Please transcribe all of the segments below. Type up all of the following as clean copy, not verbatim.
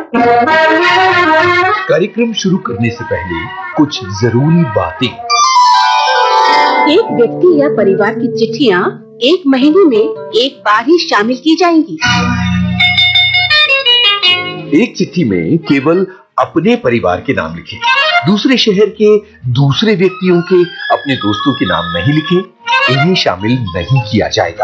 कार्यक्रम शुरू करने से पहले कुछ जरूरी बातें। एक व्यक्ति या परिवार की चिट्ठियाँ एक महीने में एक बार ही शामिल की जाएंगी। एक चिट्ठी में केवल अपने परिवार के नाम लिखें। दूसरे शहर के दूसरे व्यक्तियों के अपने दोस्तों के नाम नहीं लिखें, इन्हें शामिल नहीं किया जाएगा।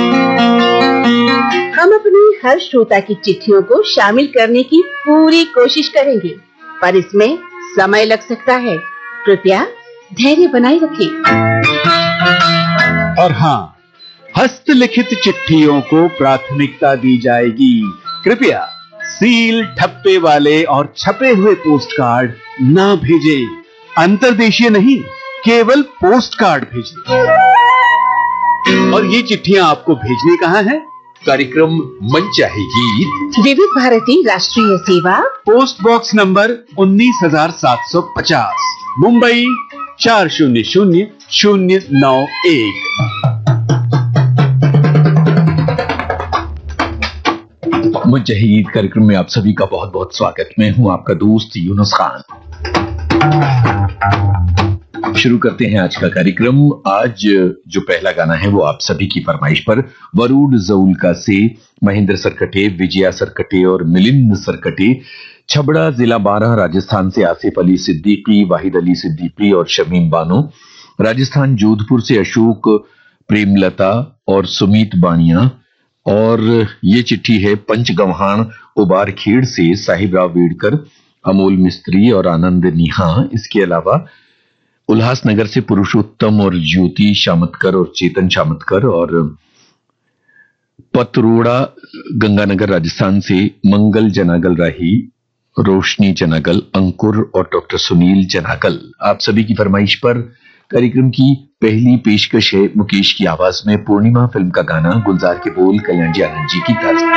हम अपने हर श्रोता की चिट्ठियों को शामिल करने की पूरी कोशिश करेंगे, पर इसमें समय लग सकता है। कृपया धैर्य बनाए रखें। और हाँ, हस्तलिखित चिट्ठियों को प्राथमिकता दी जाएगी। कृपया सील, ठप्पे वाले और छपे हुए पोस्ट कार्ड ना भेजें। अंतर्देशीय नहीं, केवल पोस्ट कार्ड भेजें। और ये चिट्ठियां आपको भेजनी कहाँ है? कार्यक्रम मनचाहे गीत, विविध भारती राष्ट्रीय सेवा, पोस्ट बॉक्स नंबर 19,750, मुंबई 400091। मनचाहे गीत कार्यक्रम में आप सभी का बहुत बहुत स्वागत। मैं हूं आपका दोस्त यूनुस खान। शुरू करते हैं आज का कार्यक्रम। आज जो पहला गाना है वो आप सभी की फरमाइश पर वरुण जऊलका से महेंद्र सरकटे, विजया सरकटे और मिलिंद सरकटे, छबड़ा जिला 12 राजस्थान से आसिफ अली सिद्दीकी, वाहिद अली सिद्दीकी और शमीम बानो, राजस्थान जोधपुर से अशोक, प्रेमलता और सुमीत बानिया। और ये चिट्ठी है पंचगव्हाण उबार खेड़ से साहिब राव वेड़कर, अमोल मिस्त्री और आनंद निहा। इसके अलावा उल्लासनगर से पुरुषोत्तम और ज्योति शामतकर और चेतन शामतकर, और पतरोड़ा गंगानगर राजस्थान से मंगल जनागल राही, रोशनी जनागल, अंकुर और डॉक्टर सुनील जनागल। आप सभी की फरमाइश पर कार्यक्रम की पहली पेशकश है मुकेश की आवाज में पूर्णिमा फिल्म का गाना, गुलजार के बोल कल्याण जी आनंद जी की तर्ज।